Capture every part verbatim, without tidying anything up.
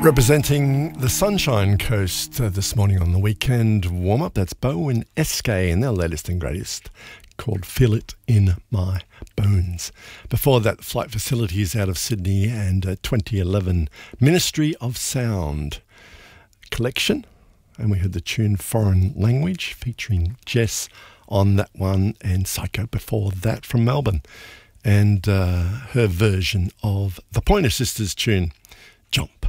Representing the Sunshine Coast uh, this morning on the weekend warm-up, that's Bo and S K and their latest and greatest called Feel It In My Bones. Before that, Flight Facilities out of Sydney and uh, twenty eleven Ministry of Sound collection. And we heard the tune Foreign Language featuring Jess on that one, and Psycho before that from Melbourne. And uh, her version of the Pointer Sisters tune, Jump.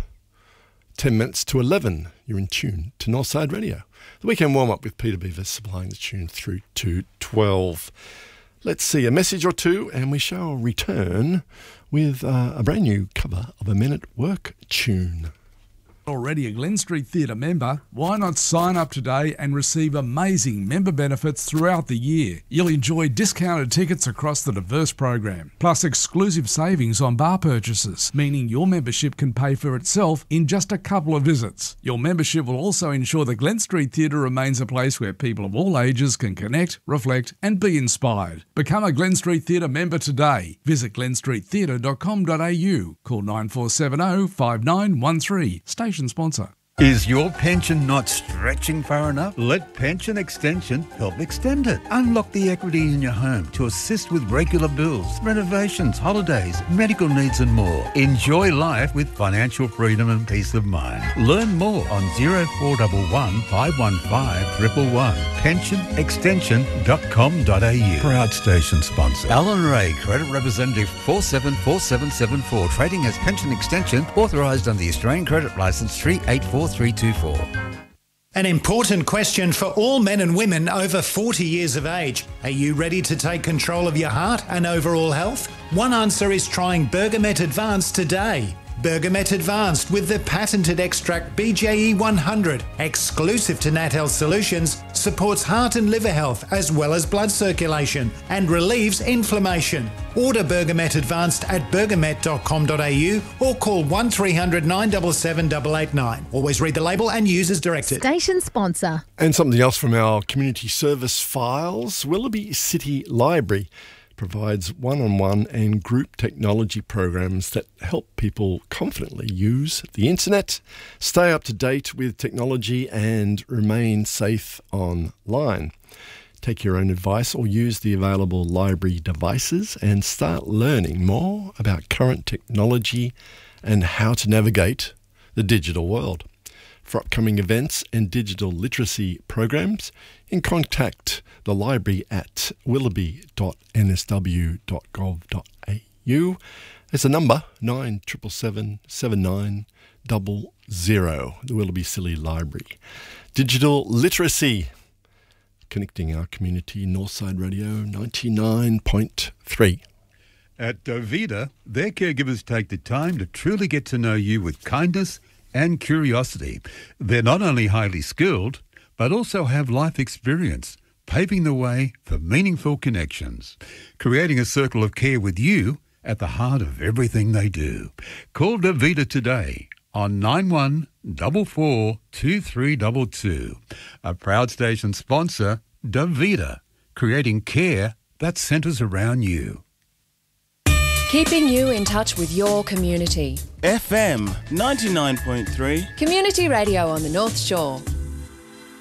ten minutes to eleven, you're in tune to Northside Radio. The weekend warm-up with Peter Beaver supplying the tune through to twelve. Let's see a message or two and we shall return with uh, a brand new cover of a Men at Work tune. Already a Glen Street Theatre member, why not sign up today and receive amazing member benefits throughout the year? You'll enjoy discounted tickets across the diverse program, plus exclusive savings on bar purchases, meaning your membership can pay for itself in just a couple of visits. Your membership will also ensure the Glen Street Theatre remains a place where people of all ages can connect, reflect and be inspired. Become a Glen Street Theatre member today. Visit glen street theatre dot com dot a u. Call nine four seven zero five nine one three. Station sponsor. Is your pension not stretching far enough? Let Pension Extension help extend it. Unlock the equity in your home to assist with regular bills, renovations, holidays, medical needs and more. Enjoy life with financial freedom and peace of mind. Learn more on zero four one one five one five one one one. pension extension dot com dot a u. Proud station sponsor. Alan Ray, Credit Representative four seven four seven seven four. Trading as Pension Extension, authorised under the Australian Credit Licence three eight four three two four. An important question for all men and women over forty years of age. Are you ready to take control of your heart and overall health? One answer is trying Bergamet Advanced today. Bergamet Advanced with the patented extract B J E one hundred, exclusive to Nat Health Solutions, supports heart and liver health as well as blood circulation and relieves inflammation. Order Bergamet Advanced at bergamet dot com dot a u or call one three hundred nine seven seven eight eight nine. Always read the label and use as directed. Station sponsor. And something else from our community service files, Willoughby City Library provides one-on-one and group technology programs that help people confidently use the internet, stay up to date with technology and remain safe online. Take your own advice or use the available library devices and start learning more about current technology and how to navigate the digital world. For upcoming events and digital literacy programs, in contact the library at willoughby dot n s w dot gov dot a u. There's a number, nine seven seven seven nine zero zero, the Willoughby City Library. Digital literacy, connecting our community, Northside Radio ninety-nine point three. At Dovita, their caregivers take the time to truly get to know you with kindness and curiosity. They're not only highly skilled, but also have life experience, paving the way for meaningful connections, creating a circle of care with you at the heart of everything they do. Call Davita today on nine one four four two three two two. A proud station sponsor, Davita, creating care that centres around you. Keeping you in touch with your community. F M ninety-nine point three. Community radio on the North Shore.